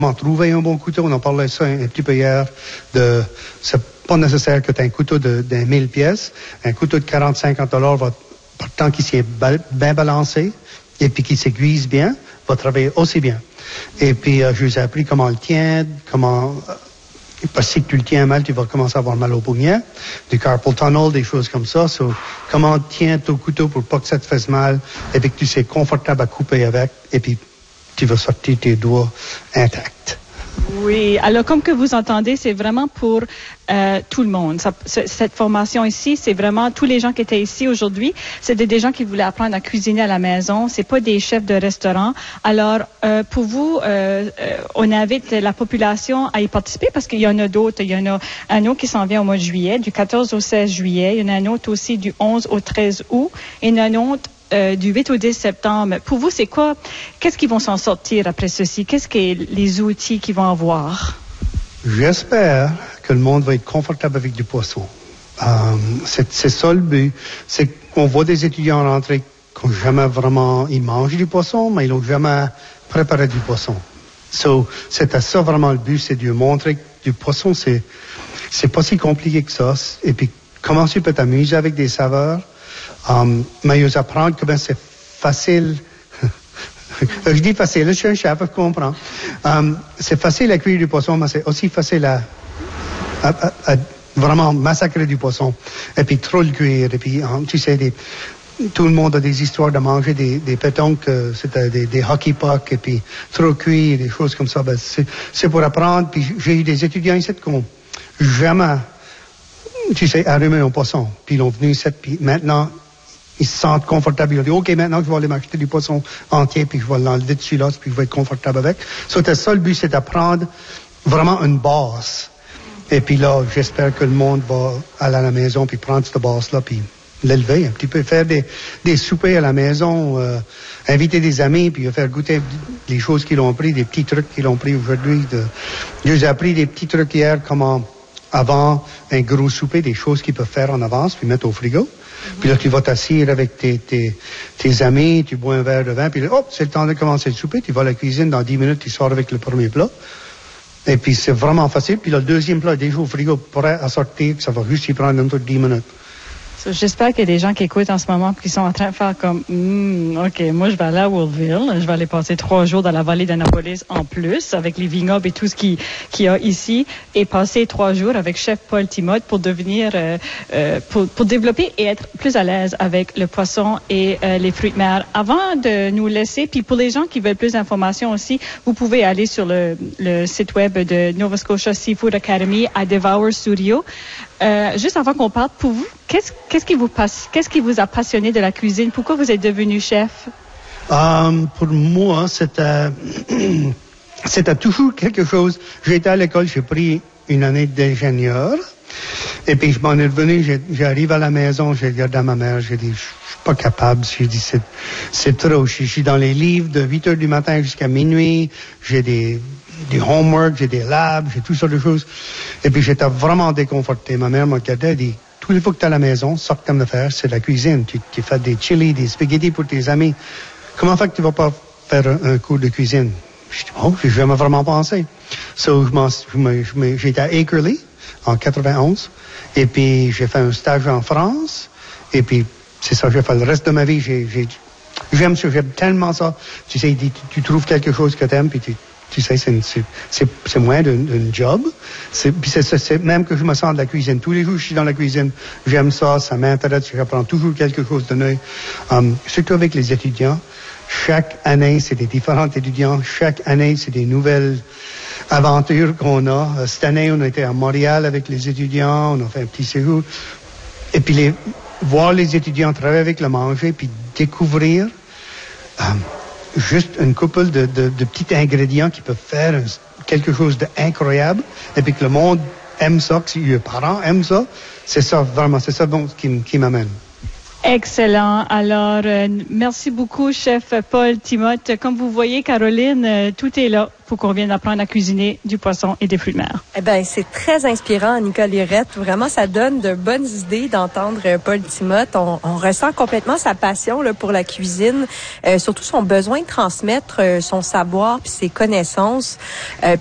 Trouver un bon couteau, on en parlait ça un petit peu hier, c'est pas nécessaire que tu aies un couteau de 1000 pièces. Un couteau de 40-50 $ va, tant qu'il s'est bien balancé et puis qu'il s'aiguise bien, va travailler aussi bien. Et puis, je vous ai appris comment le tient, parce que si tu le tiens mal, tu vas commencer à avoir mal au poignet, du carpal tunnel, des choses comme ça. Comment tiens ton couteau pour pas que ça te fasse mal, et puis que tu sois confortable à couper avec, et puis tu vas sortir tes doigts intacts. Oui, alors comme que vous entendez, c'est vraiment pour tout le monde. Cette formation ici, c'est vraiment tous les gens qui étaient ici aujourd'hui, c'était des gens qui voulaient apprendre à cuisiner à la maison. C'est pas des chefs de restaurant. Alors, pour vous, on invite la population à y participer parce qu'il y en a d'autres. Il y en a un autre qui s'en vient au mois de juillet, du 14 au 16 juillet. Il y en a un autre aussi du 11 au 13 août. Et il y en a un autre du 8 au 10 septembre. Pour vous, c'est quoi? Qu'est-ce qu'ils vont s'en sortir après ceci? Qu'est-ce que les outils qu'ils vont avoir? J'espère que le monde va être confortable avec du poisson. C'est ça le but. C'est qu'on voit des étudiants rentrer qui n'ont jamais vraiment... Ils mangent du poisson, mais ils n'ont jamais préparé du poisson. C'est ça vraiment le but, c'est de montrer que du poisson, c'est pas si compliqué que ça. Et puis, comment tu peux t'amuser avec des saveurs. Mais ils apprennent que c'est facile. Je dis facile, je suis un chef, je comprends. C'est facile à cuire du poisson, mais c'est aussi facile à vraiment massacrer du poisson. Et puis trop le cuire. Et puis, tu sais, tout le monde a des histoires de manger des pétanques, c'était des hockey pucks, et puis trop cuire, des choses comme ça. C'est pour apprendre. Puis j'ai eu des étudiants ici qui n'ont jamais, tu sais, allumé un poisson. Puis ils ont venu ici, puis maintenant, ils se sentent confortables. Ils ont dit, OK, maintenant, je vais aller m'acheter du poisson entier, puis je vais l'enlever dessus là, puis je vais être confortable avec. C'était ça, le but, c'est d'apprendre vraiment une base. Et puis là, j'espère que le monde va aller à la maison, puis prendre cette base-là, puis l'élever un petit peu, faire des soupers à la maison, inviter des amis, puis faire goûter les choses qu'ils ont pris, des petits trucs qu'ils ont pris aujourd'hui. Je les ai appris des petits trucs hier, comment, avant un gros souper, des choses qu'ils peuvent faire en avance, puis mettre au frigo. Puis là, tu vas t'asseoir avec tes amis, tu bois un verre de vin, puis là, hop, c'est le temps de commencer le souper, tu vas à la cuisine, dans 10 minutes, tu sors avec le premier plat. Et puis, c'est vraiment facile. Puis là, le deuxième plat est déjà au frigo, prêt à sortir, ça va juste y prendre un peu de 10 minutes. J'espère qu'il y a des gens qui écoutent en ce moment qui sont en train de faire comme OK, moi je vais aller à Wolfville, je vais aller passer 3 jours dans la vallée d'Annapolis en plus avec les vignobles et tout ce qu'il y a ici et passer 3 jours avec chef Paul Timoth pour devenir pour développer et être plus à l'aise avec le poisson et les fruits de mer. Avant de nous laisser, puis pour les gens qui veulent plus d'informations aussi, vous pouvez aller sur le site web de Nova Scotia Seafood Academy à Devour Studio. Juste avant qu'on parte, pour vous, qu'est-ce qui vous a passionné de la cuisine? Pourquoi vous êtes devenu chef? Pour moi, c'était toujours quelque chose. J'ai été à l'école, j'ai pris une année d'ingénieur. Et puis, je m'en ai revenu, j'arrive à la maison, j'ai regardé à ma mère, j'ai dit, je suis pas capable. J'ai dit, c'est trop. Je suis dans les livres de 8 heures du matin jusqu'à minuit. J'ai des homework, j'ai des labs, j'ai tout ça de choses. Et puis, j'étais vraiment déconforté. Ma mère m'a regardé, elle dit, tous les fois que tu es à la maison, ce que tu aimes de faire, c'est la cuisine. Tu fais des chili, des spaghettis pour tes amis. Comment fait que tu vas pas faire un cours de cuisine? Je dis, oh, j'ai jamais vraiment pensé. J'ai été à Acreley en 91. Et puis, j'ai fait un stage en France. Et puis, c'est ça, j'ai fait le reste de ma vie. J'aime tellement ça. Tu sais, tu trouves quelque chose que tu aimes, puis tu sais, c'est moins d'un job. Puis c'est même que je me sens de la cuisine. Tous les jours, je suis dans la cuisine. J'aime ça, ça m'intéresse. J'apprends toujours quelque chose de neuf. Surtout avec les étudiants. Chaque année, c'est des différents étudiants. Chaque année, c'est des nouvelles aventures qu'on a. Cette année, on était à Montréal avec les étudiants. On a fait un petit séjour. Et puis, voir les étudiants travailler avec le manger, puis découvrir juste une couple de petits ingrédients qui peuvent faire quelque chose d'incroyable, et puis que le monde aime ça, que les parents aiment ça, c'est ça vraiment, c'est ça qui m'amène. Excellent. Alors, merci beaucoup, chef Paul Timoth. Comme vous voyez, Caroline, tout est là pour qu'on vienne apprendre à cuisiner du poisson et des fruits de mer. Eh bien, c'est très inspirant, Nicole Lirette. Vraiment, ça donne de bonnes idées d'entendre Paul Timoth. On ressent complètement sa passion là, pour la cuisine, surtout son besoin de transmettre son savoir puis ses connaissances.